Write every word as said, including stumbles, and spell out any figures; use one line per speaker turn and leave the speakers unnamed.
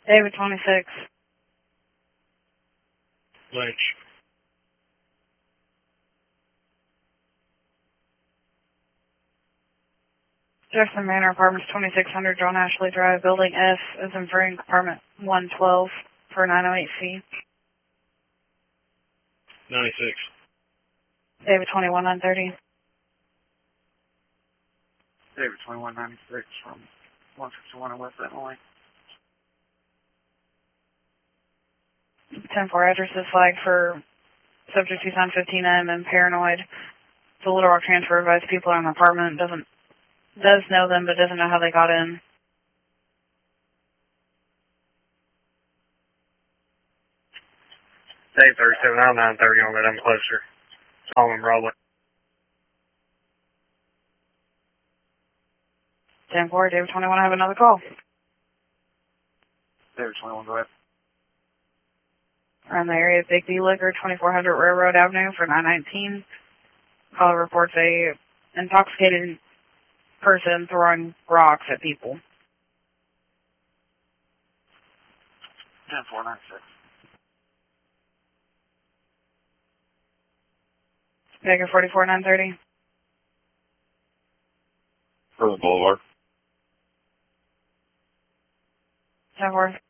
David twenty-six.
Lynch.
Jefferson Manor, Apartments twenty-six hundred, John Ashley Drive, Building F, as in Frank, Apartment one twelve, for nine oh eight C.
ninety-six.
David twenty-one nine thirty.
David twenty-one ninety-six from one sixty-one in West Illinois.
ten four address is flagged for subject Tucson fifteen M and paranoid. The Little Rock transfer advised people in the apartment doesn't does know them but doesn't know how they got in.
Dave thirty-seven out nine thirty on that. I'm closer. Solomon Broadway.
ten four, David twenty-one, I have another call.
David twenty-one, go ahead.
Around the area of Big B Liquor, twenty-four hundred Railroad Avenue for nine nineteen. Caller reports a intoxicated person throwing rocks at people.
ten four ninety-six.
Baker forty-four nine thirty.
Further Boulevard.
ten four.